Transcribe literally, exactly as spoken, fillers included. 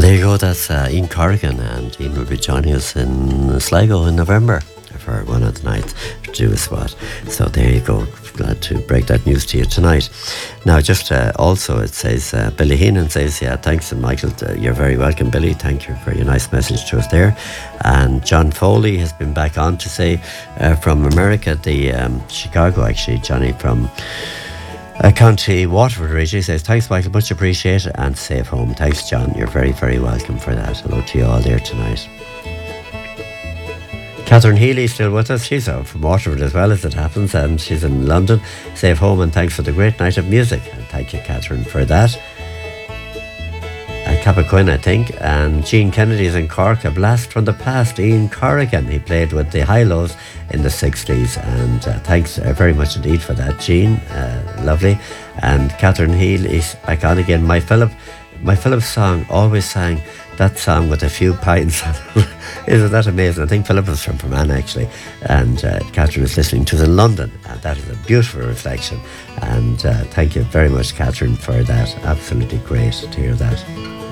there you go, that's uh, Ian Corrigan, and Ian will be joining us in Sligo in November for one of the nights to do a spot. So there you go, glad to break that news to you tonight. Now just uh, also it says, uh, Billy Heenan says, yeah, thanks, and Michael, uh, you're very welcome, Billy, thank you for your nice message to us there. And John Foley has been back on to say uh, from America, the um, Chicago actually, Johnny from Uh, County Waterford originally says, thanks Michael, much appreciated, and safe home. Thanks John, you're very very welcome for that. Hello to you all there tonight. Catherine Healy still with us. She's out from Waterford as well, as it happens, and she's in London. Safe home, and thanks for the great night of music. And thank you, Catherine, for that. Uh, Capaquin, I think, and Gene Kennedy is in Cork. A blast from the past, Ian Corrigan. He played with the High-Lows in the sixties, and uh, thanks uh, very much indeed for that, Gene. Uh, lovely. And Catherine Heal is back on again. My Philip, my Philip song always sang that song with a few pints. Isn't that amazing? I think Philip was from Fermanagh actually, and uh, Catherine was listening to us in London, and that is a beautiful reflection. And uh, thank you very much, Catherine, for that. Absolutely great to hear that.